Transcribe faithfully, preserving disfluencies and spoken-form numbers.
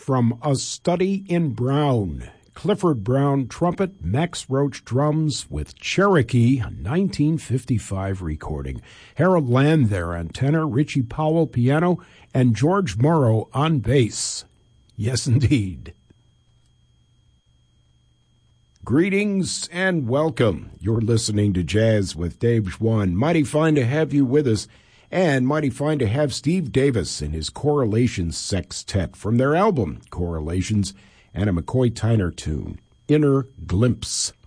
from A Study in Brown. Clifford Brown trumpet, Max Roach drums with Cherokee, a nineteen fifty-five recording. Harold Landther on tenor, Richie Powell piano, and George Morrow on bass. Yes, indeed. Greetings and welcome. You're listening to Jazz with Dave Schwann. Mighty fine to have you with us, and mighty fine to have Steve Davis and his Correlations Sextet from their album, Correlations, and a McCoy Tyner tune, Inner Glimpse.